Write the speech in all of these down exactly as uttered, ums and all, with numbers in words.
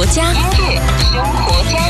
活家， 音乐生活家。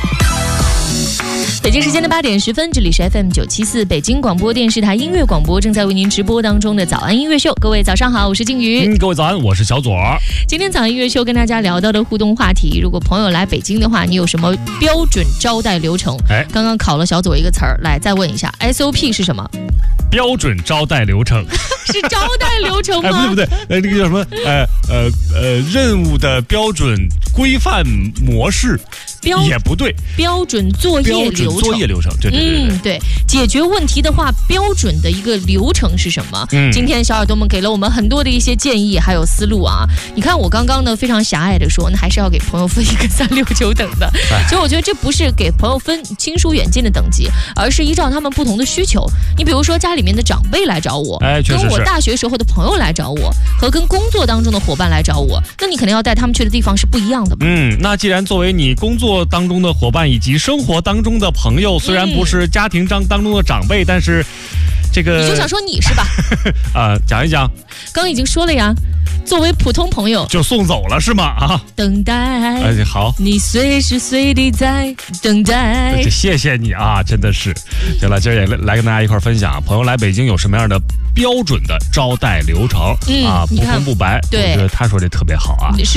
北京时间的八点十分，这里是 F M 九七四北京广播电视台音乐广播，正在为您直播当中的早安音乐秀。各位早上好，我是静瑜。 嗯，各位早安，我是小左。 今天早安音乐秀跟大家聊到的互动话题，如果朋友来北京的话，你有什么标准招待流程？哎，刚刚考了小左一个词儿，来再问一下 ，S O P 是什么？ 标准招待流程是招待流程吗？ 哎，不对不对，呃，这个叫什么？呃呃呃，任务的标准规范模式。也不对， 标准作业流程， 作业流程，对对对 对,、 嗯、对。解决问题的话，标准的一个流程是什么？嗯，今天小耳朵们给了我们很多的一些建议，还有思路啊。你看我刚刚呢非常狭隘的说，那还是要给朋友分一个三六九等的。所以我觉得这不是给朋友分亲疏远近的等级，而是依照他们不同的需求。你比如说家里面的长辈来找我， 哎， 跟我大学时候的朋友来找我，和跟工作当中的伙伴来找我，那你肯定要带他们去的地方是不一样的嘛。 嗯，那既然作为你工作当中的伙伴以及生活当中的朋友，虽然不是家庭当当中的长辈，但是这个你就想说你是吧？ 啊、呃，讲一讲。 刚已经说了呀，作为普通朋友就送走了是吗？啊， 等待。 哎，好， 你随时随地在等待。 谢谢你啊，真的是。行了，今儿也来跟大家一块分享，朋友来北京有什么样的标准的招待流程、嗯、啊，不红不白。 对， 我觉得他说这特别好啊。